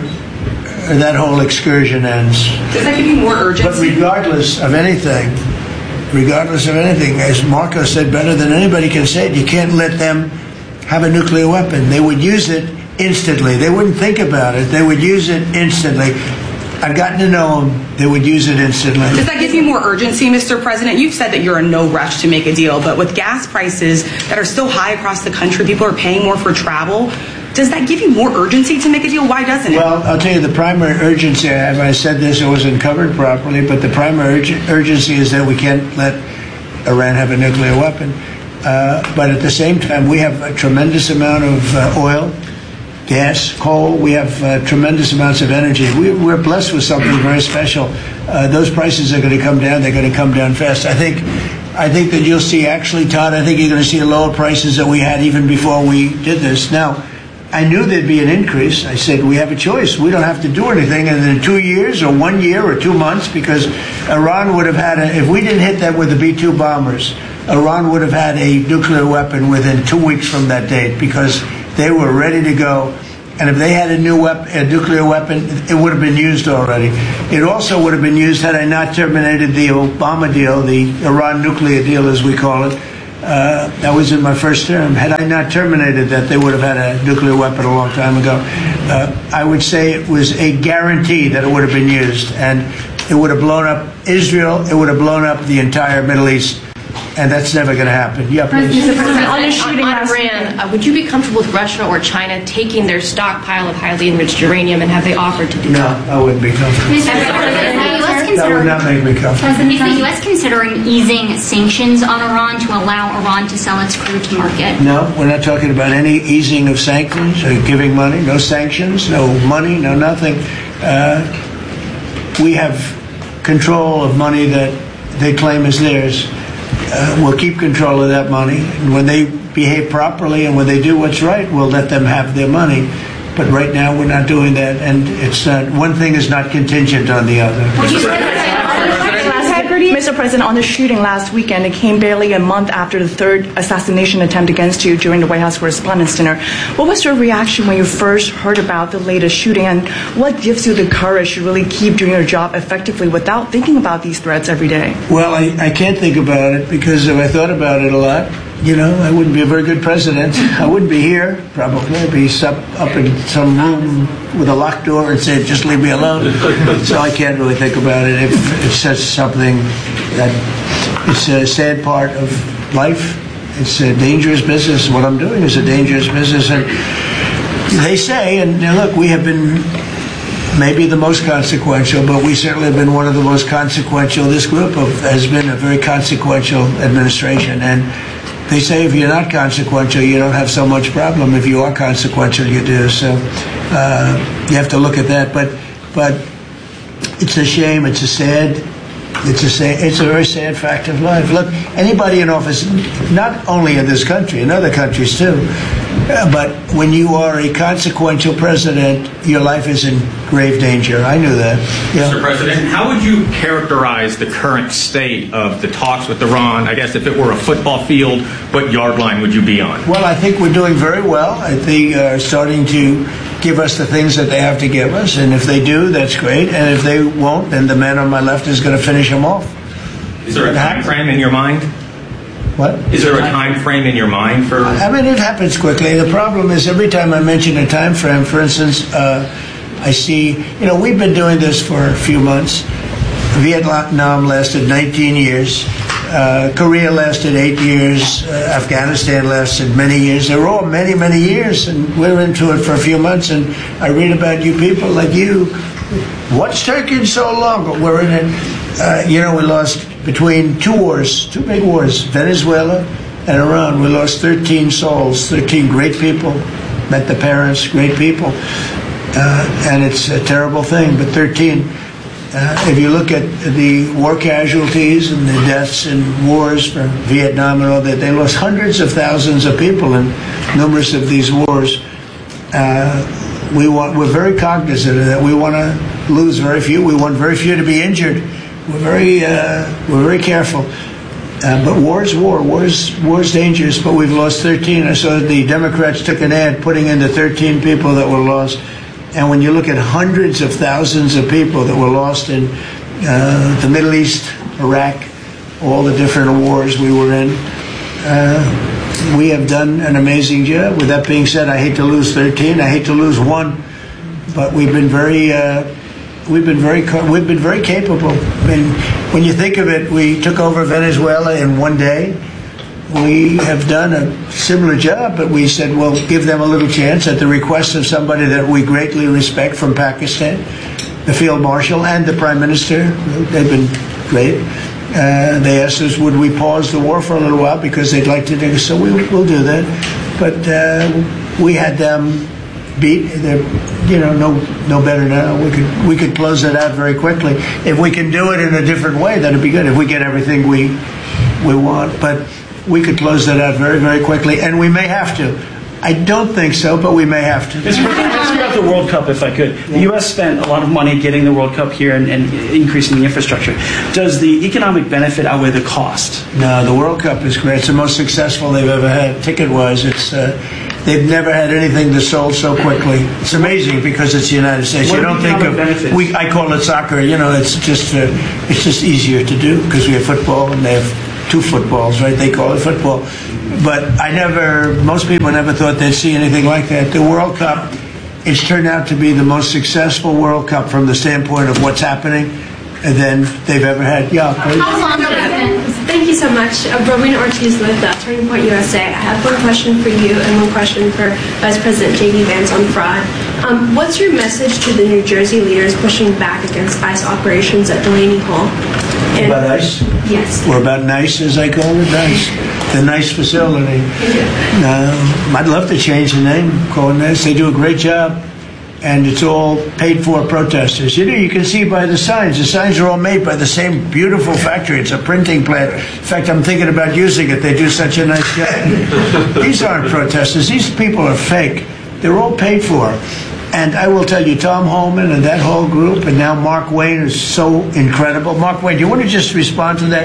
that whole excursion ends. Does that give you more urgency? But regardless of anything, regardless of anything, as Marco said better than anybody can say it, you can't let them have a nuclear weapon. They would use it instantly. They wouldn't think about it. They would use it instantly. I've gotten to know them. They would use it instantly. Does that give you more urgency, Mister President? You've said that you're in no rush to make a deal, but with gas prices that are still high across the country, people are paying more for travel. Does that give you more urgency to make a deal? Why doesn't it? Well, I'll tell you, the primary urgency, as I said this, it wasn't covered properly, but the primary urg- urgency is that we can't let Iran have a nuclear weapon. Uh, but at the same time, we have a tremendous amount of uh, oil, gas, coal. We have uh, tremendous amounts of energy. We, we're blessed with something very special. Uh, those prices are going to come down. They're going to come down fast. I think I think that you'll see, actually, Todd, I think you're going to see lower prices that we had even before we did this. Now, I knew there'd be an increase. I said, we have a choice. We don't have to do anything in two years or one year or two months, because Iran would have had, a, if we didn't hit them with the B two bombers, Iran would have had a nuclear weapon within two weeks from that date because they were ready to go. And if they had a new weapon, a nuclear weapon, it would have been used already. It also would have been used had I not terminated the Obama deal, the Iran nuclear deal, as we call it. Uh, that was in my first term. Had I not terminated that, they would have had a nuclear weapon a long time ago. Uh, I would say it was a guarantee that it would have been used, and it would have blown up Israel. It would have blown up the entire Middle East, and that's never going to happen. Yeah, please. Mister President, on, on, on Iran, uh, would you be comfortable with Russia or China taking their stockpile of highly enriched uranium, and have they offered to do no, that? No, I wouldn't be comfortable. Mister President, that would not make me comfortable. Is the U S considering easing sanctions on Iran to allow Iran to sell its crude to market? No, we're not talking about any easing of sanctions or giving money. No sanctions, no money, no nothing. Uh, we have control of money that they claim is theirs. Uh, we'll keep control of that money. And when they behave properly and when they do what's right, we'll let them have their money. But right now, we're not doing that, and it's not, one thing is not contingent on the other. Mister President, on the shooting last weekend, it came barely a month after the third assassination attempt against you during the White House Correspondents' Dinner. What was your reaction when you first heard about the latest shooting, and what gives you the courage to really keep doing your job effectively without thinking about these threats every day? Well, I, I can't think about it, because if I thought about it a lot, you know, I wouldn't be a very good president. I wouldn't be here, probably. I'd be up, up in some room with a locked door and say, just leave me alone. So I can't really think about it. If it's such something that it's a sad part of life, it's a dangerous business. What I'm doing is a dangerous business. And they say, and now look, we have been maybe the most consequential, but we certainly have been one of the most consequential. This group of, has been a very consequential administration. And they say if you're not consequential, you don't have so much problem. If you are consequential, you do. So uh, you have to look at that. But but it's a shame. It's a sad. It's a sad, it's a very sad fact of life. Look, anybody in office, not only in this country, in other countries too, uh, but when you are a consequential president, your life is in grave danger. I knew that. Yeah. Mister President, how would you characterize the current state of the talks with Iran? I guess if it were a football field, what yard line would you be on? Well, I think we're doing very well. I think they are starting to give us the things that they have to give us, and if they do, that's great. And if they won't, then the man on my left is going to finish them off. Is there a time frame in your mind? What? Is there a time frame in your mind for? I mean, it happens quickly. The problem is every time I mention a time frame, for instance, uh, I see, you know, we've been doing this for a few months. Vietnam lasted nineteen years. Uh, Korea lasted eight years. Uh, Afghanistan lasted many years. They were all many, many years, and we're into it for a few months. And I read about you people like you. What's taking so long? But we're in it. Uh, you know, we lost between two wars, two big wars, Venezuela and Iran. We lost thirteen souls, thirteen great people. Met the parents, great people. Uh, and it's a terrible thing, but thirteen. Uh, if you look at the war casualties and the deaths in wars for Vietnam and all that, they lost hundreds of thousands of people in numerous of these wars. Uh, we want, we're very cognizant of that. We want to lose very few. We want very few to be injured. We're very, uh, we're very careful. Uh, but war is war. War is, war is dangerous, but we've lost thirteen. I saw the Democrats took an ad putting in the thirteen people that were lost. And when you look at hundreds of thousands of people that were lost in uh, the Middle East, Iraq, all the different wars we were in, uh, we have done an amazing job. With that being said, I hate to lose thirteen. I hate to lose one, but we've been very, uh, we've been very, we've been very capable. I mean, when you think of it, we took over Venezuela in one day. We have done a similar job, but we said, well, give them a little chance at the request of somebody that we greatly respect from Pakistan, the Field Marshal and the Prime Minister. They've been great. Uh, they asked us, would we pause the war for a little while because they'd like to do so. We, we'll do that. But uh, we had them beat. They're, you know, no no better now. We could we could close it out very quickly. If we can do it in a different way, that'd be good. If we get everything we we want, but we could close that out very, very quickly, and we may have to. I don't think so, but we may have to. Mister President, just about the World Cup, if I could. The U S spent a lot of money getting the World Cup here and, and increasing the infrastructure. Does the economic benefit outweigh the cost? No, the World Cup is great. It's the most successful they've ever had, ticket-wise. It's uh, they've never had anything that sold so quickly. It's amazing because it's the United States. What you don't think of benefits? we. I call it soccer. You know, it's just uh, it's just easier to do because we have football and they have two footballs, right? They call it football. But I never, most people never thought they'd see anything like that. The World Cup, it's turned out to be the most successful World Cup from the standpoint of what's happening and then they've ever had. Yeah, please. How long has it been? Thank you so much. Uh, Rowena Ortiz with uh, Turning Point U S A. I have one question for you and one question for Vice President J D Vance on fraud. Um, what's your message to the New Jersey leaders pushing back against ICE operations at Delaney Hall? And about ICE? Yes. Or about NICE, as I call it, NICE. The NICE facility. Uh, I'd love to change the name, call it NICE. They do a great job. And it's all paid for protesters. You know, you can see by the signs. The signs are all made by the same beautiful factory. It's a printing plant. In fact, I'm thinking about using it. They do such a nice job. These aren't protesters. These people are fake. They're all paid for. And I will tell you, Tom Holman and that whole group, and now Mark Wayne is so incredible. Mark Wayne, do you want to just respond to that?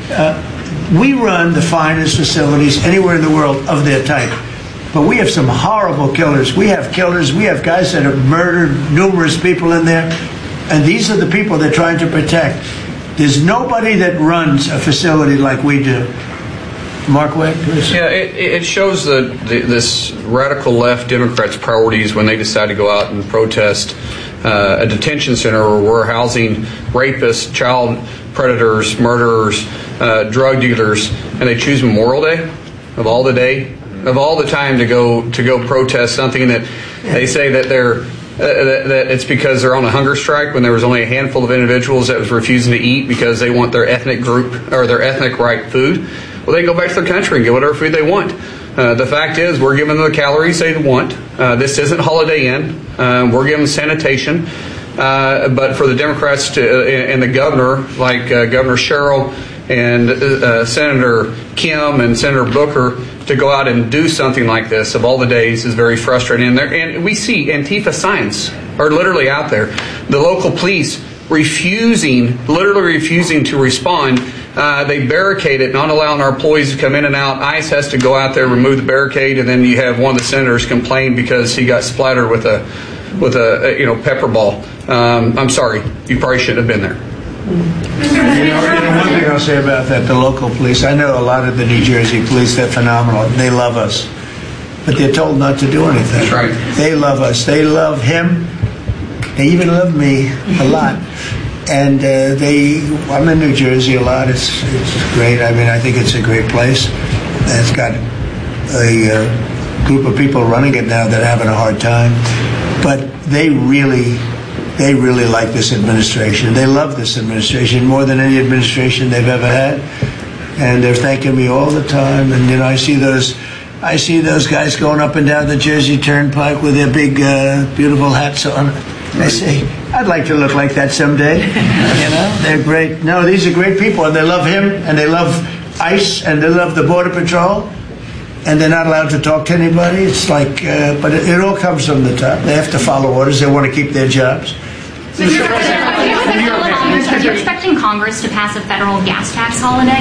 Uh, we run the finest facilities anywhere in the world of their type. But we have some horrible killers. We have killers. We have guys that have murdered numerous people in there. And these are the people they're trying to protect. There's nobody that runs a facility like we do. Mark Wade, please. Yeah, it, it shows the, the, this radical left Democrats' priorities when they decide to go out and protest uh, a detention center where we're housing rapists, child predators, murderers, uh, drug dealers, and they choose Memorial Day of all the day. Of all the time to go to go protest something that they say that they're uh, that, that it's because they're on a hunger strike when there was only a handful of individuals that was refusing to eat because they want their ethnic group or their ethnic right food. Well, they can go back to their country and get whatever food they want. Uh, the fact is, we're giving them the calories they want. Uh, this isn't Holiday Inn. Uh, we're giving them sanitation. Uh, but for the Democrats to, uh, and the governor, like uh, Governor Sherrill and uh, Senator Kim and Senator Booker, to go out and do something like this of all the days is very frustrating. And, there, and we see Antifa signs are literally out there. The local police refusing, literally refusing to respond. Uh, they barricade it, not allowing our employees to come in and out. ICE has to go out there, remove the barricade, and then you have one of the senators complain because he got splattered with a with a, a you know pepper ball. Um, I'm sorry, you probably shouldn't have been there. You know, you know, one thing I'll say about that, the local police, I know a lot of the New Jersey police, they're phenomenal. They love us. But they're told not to do anything. That's right. They love us. They love him. They even love me a lot. And uh, they, I'm in New Jersey a lot. It's, it's great. I mean, I think it's a great place. It's got a uh, group of people running it now that are having a hard time. But they really... They really like this administration. They love this administration more than any administration they've ever had, and they're thanking me all the time. And you know, I see those, I see those guys going up and down the Jersey Turnpike with their big, uh, beautiful hats on. I say, I'd like to look like that someday. You know, they're great. No, these are great people, and they love him, and they love ICE, and they love the Border Patrol. And they're not allowed to talk to anybody. It's like, uh, but it, it all comes from the top. They have to follow orders. They want to keep their jobs. Mister President, are you expecting Congress to pass a federal gas tax holiday?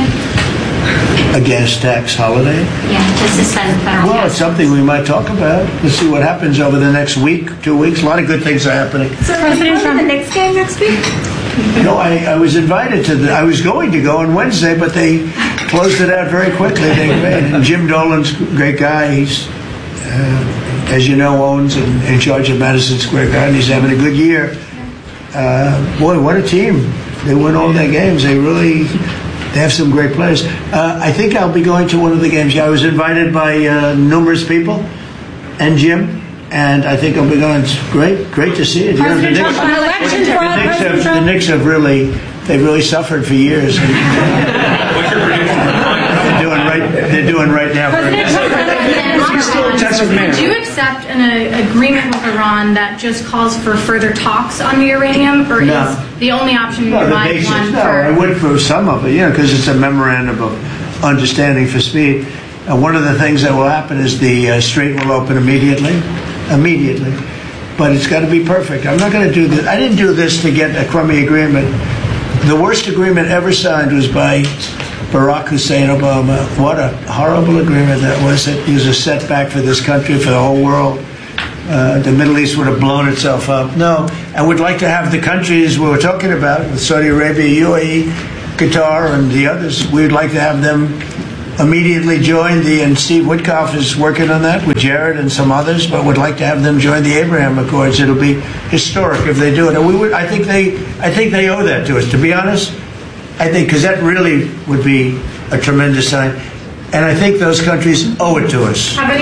A gas tax holiday? Yeah, to suspend federal Well, gas it's something we might talk about. Let's see what happens over the next week, two weeks. A lot of good things are happening. So are you going to the Knicks game next week? No, I, I was invited to the, I was going to go on Wednesday, but they closed it out very quickly. They, and Jim Dolan's a great guy. He's, uh, as you know, owns and in charge of Madison Square Garden. He's having a good year. Uh, boy, what a team. They win all their games. They really, they have some great players. Uh, I think I'll be going to one of the games. Yeah, I was invited by uh, numerous people and Jim. And I think I'll be going. It's great, great to see it. You know, the, Knicks, Trump, an election the, fraud, Knicks President have, Trump. the Knicks have really, they've really suffered for years. What's your prediction? They're doing right. They're doing right now. President Trump, Would you accept an uh, agreement with Iran that just calls for further talks on the uranium, or No. is the only option No, you the might basics. want No, for? I would for some of it, you know, because it's a memorandum of understanding for speed. And one of the things that will happen is the uh, strait will open immediately, immediately. But it's got to be perfect. I'm not going to do this. I didn't do this to get a crummy agreement. The worst agreement ever signed was by Barack Hussein Obama. What a horrible agreement that was. It was a setback for this country, for the whole world. Uh, the Middle East would have blown itself up. No, I would like to have the countries we were talking about, with Saudi Arabia, U A E, Qatar, and the others, we would like to have them immediately join the, and Steve Witkoff is working on that with Jared and some others, but would like to have them join the Abraham Accords. It'll be historic if they do it. And we would, I think they, I think they owe that to us, to be honest. I think, because that really would be a tremendous sign. And I think those countries owe it to us.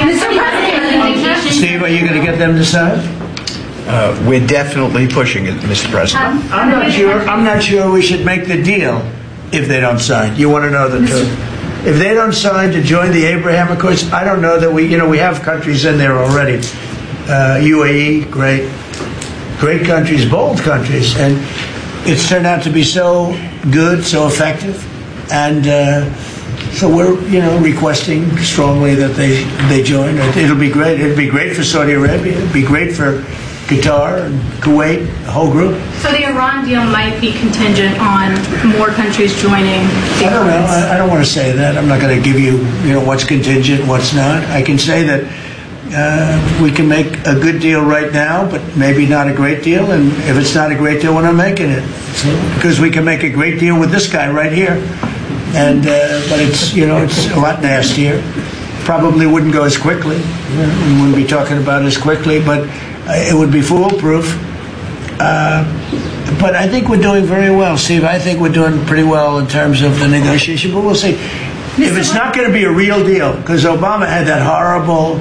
Steve, are you going to get them to sign? Uh, we're definitely pushing it, Mister President. I'm not sure. I'm not sure we should make the deal if they don't sign. You want to know the truth? If they don't sign to join the Abraham Accords, I don't know that we. You know, we have countries in there already. Uh, U A E, great, great countries, bold countries, and it's turned out to be so good, so effective, and. Uh, So we're, you know, requesting strongly that they they join. It'll be great. It'll be great for Saudi Arabia. It'll be great for Qatar and Kuwait, the whole group. So the Iran deal might be contingent on more countries joining the I don't know. I, I don't want to say that. I'm not going to give you, you know, what's contingent, what's not. I can say that uh, we can make a good deal right now, but maybe not a great deal. And if it's not a great deal, we're not making it. So, because we can make a great deal with this guy right here. And uh, but it's, you know, it's a lot nastier. Probably wouldn't go as quickly. We wouldn't be talking about it as quickly, but uh, it would be foolproof. Uh, but I think we're doing very well, Steve. I think we're doing pretty well in terms of the negotiation. But we'll see. If it's not going to be a real deal, because Obama had that horrible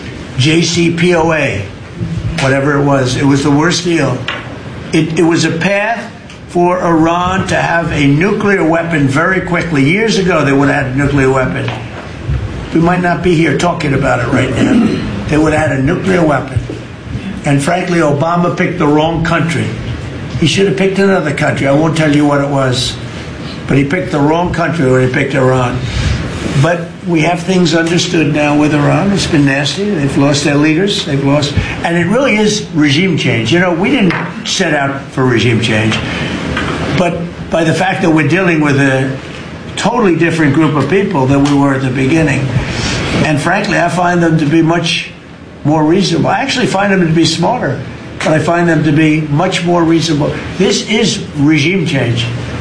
J C P O A, whatever it was, it was the worst deal. It, it was a path for Iran to have a nuclear weapon very quickly. Years ago, they would have had a nuclear weapon. We might not be here talking about it right now. They would have had a nuclear weapon. And frankly, Obama picked the wrong country. He should have picked another country. I won't tell you what it was. But he picked the wrong country when he picked Iran. But we have things understood now with Iran. It's been nasty. They've lost their leaders. They've lost. And it really is regime change. You know, we didn't set out for regime change. But by the fact that we're dealing with a totally different group of people than we were at the beginning. And frankly, I find them to be much more reasonable. I actually find them to be smarter, but I find them to be much more reasonable. This is regime change.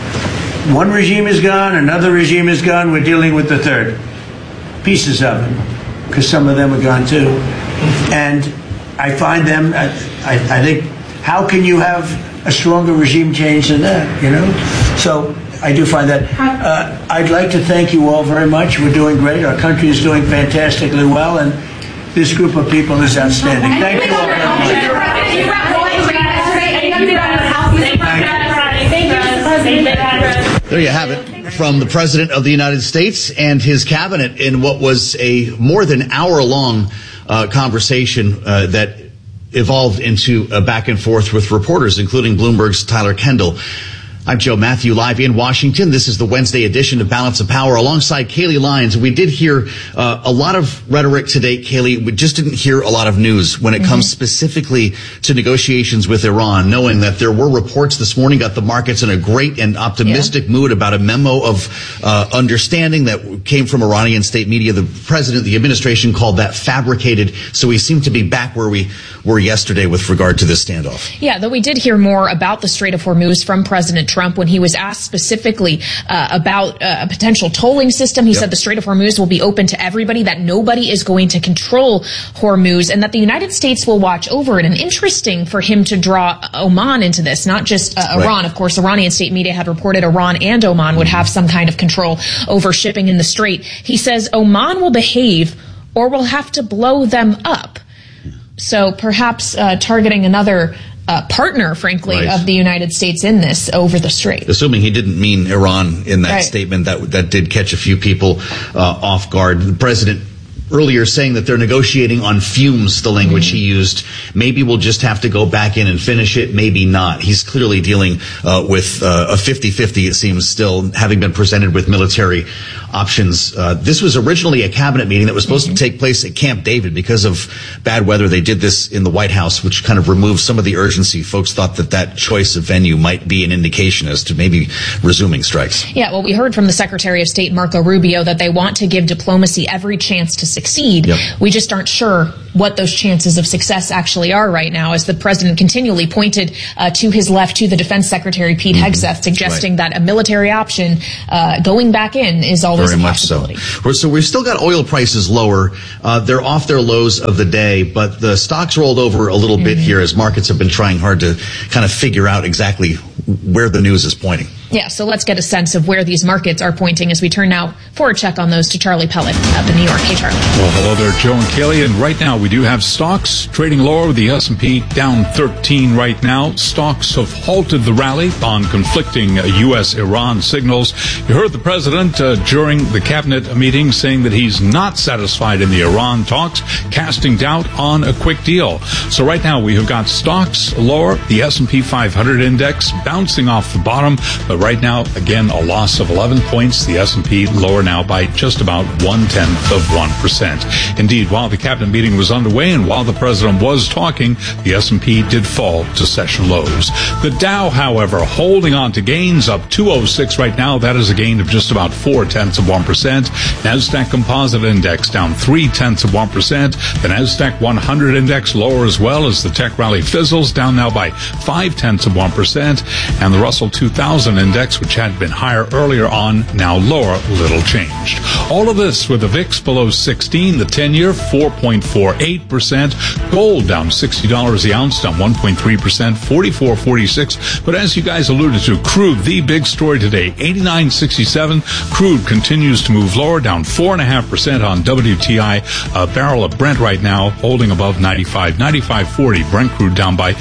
One regime is gone, another regime is gone, we're dealing with the third. Pieces of them, because some of them are gone too. And I find them, I, I, I think, how can you have a stronger regime change than that, you know? So I do find that. Uh, I'd like to thank you all very much. We're doing great. Our country is doing fantastically well, and this group of people is outstanding. Thank you all very much. There you have it from the President of the United States and his cabinet in what was a more than hour-long uh, conversation uh, that evolved into a back and forth with reporters, including Bloomberg's Tyler Kendall. I'm Joe Matthew, live in Washington. This is the Wednesday edition of Balance of Power alongside Kayleigh Lyons. We did hear uh, a lot of rhetoric today, Kayleigh. We just didn't hear a lot of news when it mm-hmm. comes specifically to negotiations with Iran, knowing that there were reports this morning, got the markets in a great and optimistic yeah. mood about a memo of uh, understanding that came from Iranian state media. The president, the administration called that fabricated. So we seem to be back where we were yesterday with regard to this standoff. Yeah, though we did hear more about the Strait of Hormuz from President Trump when he was asked specifically uh, about uh, a potential tolling system. He yep. said the Strait of Hormuz will be open to everybody, that nobody is going to control Hormuz, and that the United States will watch over it. And interesting for him to draw Oman into this, not just uh, Iran. Right. Of course, Iranian state media had reported Iran and Oman would have some kind of control over shipping in the Strait. He says Oman will behave or we'll have to blow them up. So perhaps uh, targeting another uh, partner, frankly, right. of the United States in this over the Strait. Assuming he didn't mean Iran in that right. statement, that that did catch a few people uh, off guard. The president earlier saying that they're negotiating on fumes, the language he used. Maybe we'll just have to go back in and finish it, maybe not. He's clearly dealing uh, with uh, a fifty-fifty, it seems, still, having been presented with military options. Uh, this was originally a cabinet meeting that was supposed mm-hmm. to take place at Camp David. Because of bad weather, they did this in the White House, which kind of removed some of the urgency. Folks thought that that choice of venue might be an indication as to maybe resuming strikes. Yeah, well, we heard from the Secretary of State, Marco Rubio, that they want to give diplomacy every chance to succeed. Yep. We just aren't sure what those chances of success actually are right now, as the president continually pointed uh, to his left to the Defense Secretary, Pete mm-hmm. Hegseth, suggesting right. that a military option uh, going back in is always Very a much possibility. So. So we've still got oil prices lower. Uh, they're off their lows of the day, but the stocks rolled over a little mm-hmm. bit here as markets have been trying hard to kind of figure out exactly where the news is pointing. Yeah, so let's get a sense of where these markets are pointing as we turn now for a check on those to Charlie Pellet at the New York. Hey, Charlie. Well, hello there, Joe and Kelly. And right now we do have stocks trading lower with the S and P down thirteen right now. Stocks have halted the rally on conflicting uh, U S Iran signals. You heard the president uh, during the cabinet meeting saying that he's not satisfied in the Iran talks, casting doubt on a quick deal. So right now we have got stocks lower, the S and P five hundred index bouncing off the bottom, but right now, again, a loss of eleven points. The S and P lower now by just about one-tenth of one percent. Indeed, while the cabinet meeting was underway and while the president was talking, the S and P did fall to session lows. The Dow, however, holding on to gains, up two oh six right now. That is a gain of just about four-tenths of one percent. NASDAQ Composite Index down three-tenths of one percent. The NASDAQ one hundred Index lower as well as the tech rally fizzles, down now by five-tenths of one percent. And the Russell two thousand Index, which had been higher earlier on, now lower, little changed. All of this with the V I X below sixteen, the ten-year four point four eight percent. Gold down sixty dollars the ounce, down one point three percent, forty-four forty-six. But as you guys alluded to, crude, the big story today, eighty-nine sixty-seven. Crude continues to move lower, down four point five percent on W T I. A barrel of Brent right now holding above ninety-five, ninety-five forty. Brent crude down by...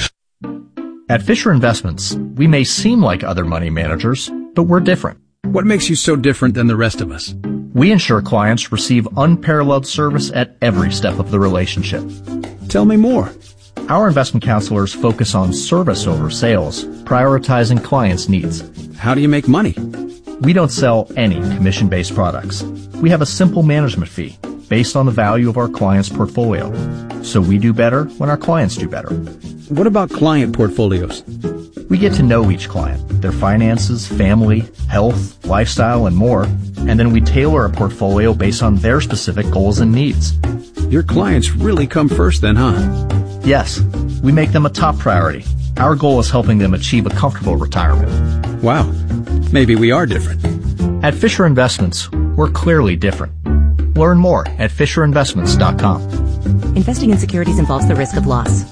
At Fisher Investments, we may seem like other money managers, but we're different. What makes you so different than the rest of us? We ensure clients receive unparalleled service at every step of the relationship. Tell me more. Our investment counselors focus on service over sales, prioritizing clients' needs. How do you make money? We don't sell any commission-based products. We have a simple management fee based on the value of our client's portfolio. So we do better when our clients do better. What about client portfolios? We get to know each client, their finances, family, health, lifestyle, and more, and then we tailor a portfolio based on their specific goals and needs. Your clients really come first then, huh? Yes. We make them a top priority. Our goal is helping them achieve a comfortable retirement. Wow. Maybe we are different. At Fisher Investments, we're clearly different. Learn more at fisher investments dot com. Investing in securities involves the risk of loss.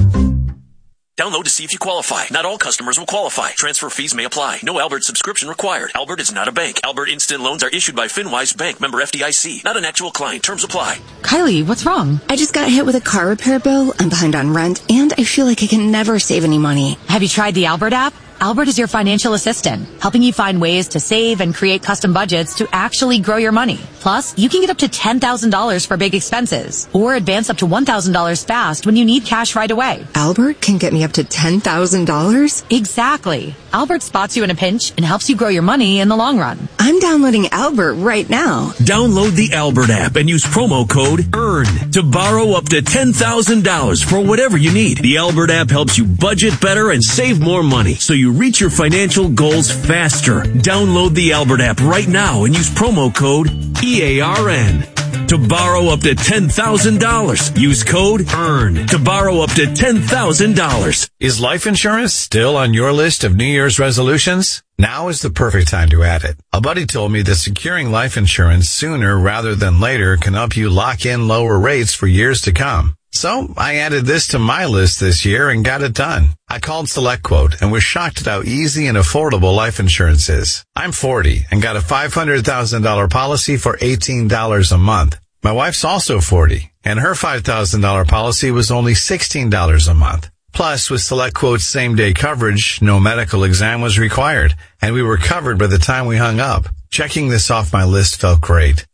Download to see if you qualify. Not all customers will qualify. Transfer fees may apply. No Albert subscription required. Albert is not a bank. Albert Instant Loans are issued by FinWise Bank, member F D I C. Not an actual client. Terms apply. Kylie, what's wrong? I just got hit with a car repair bill. I'm behind on rent, and I feel like I can never save any money. Have you tried the Albert app? Albert is your financial assistant, helping you find ways to save and create custom budgets to actually grow your money. Plus, you can get up to ten thousand dollars for big expenses, or advance up to one thousand dollars fast when you need cash right away. Albert can get me up to ten thousand dollars? Exactly. Albert spots you in a pinch and helps you grow your money in the long run. I'm downloading Albert right now. Download the Albert app and use promo code EARN to borrow up to ten thousand dollars for whatever you need. The Albert app helps you budget better and save more money, so you reach your financial goals faster. Download the Albert app right now and use promo code E A R N to borrow up to ten thousand dollars. Use code EARN to borrow up to ten thousand dollars. Is life insurance still on your list of New Year's resolutions? Now is the perfect time to add it. A buddy told me that securing life insurance sooner rather than later can help you lock in lower rates for years to come. So I added this to my list this year and got it done. I called SelectQuote and was shocked at how easy and affordable life insurance is. I'm forty and got a five hundred thousand dollars policy for eighteen dollars a month. My wife's also forty and her five thousand dollars policy was only sixteen dollars a month. Plus, with SelectQuote's same-day coverage, no medical exam was required, and we were covered by the time we hung up. Checking this off my list felt great.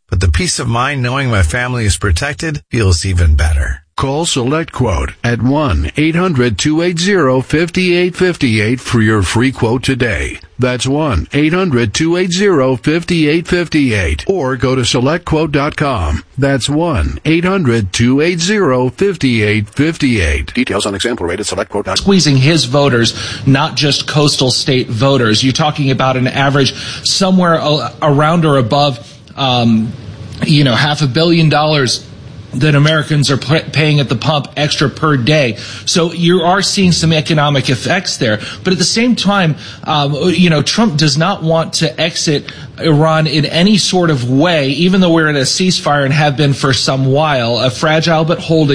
but the peace of mind knowing my family is protected feels even better. Call SelectQuote at one eight hundred two eight zero five eight five eight for your free quote today. That's one eight hundred two eight zero five eight five eight. Or go to select quote dot com. That's one eight hundred two eight zero five eight five eight. Details on example rate at select quote dot com. Squeezing his voters, not just coastal state voters. You're talking about an average somewhere around or above, um, you know, half a billion dollars that Americans are paying at the pump extra per day. So you are seeing some economic effects there. But at the same time, um, you know, Trump does not want to exit Iran in any sort of way, even though we're in a ceasefire and have been for some while, a fragile but holding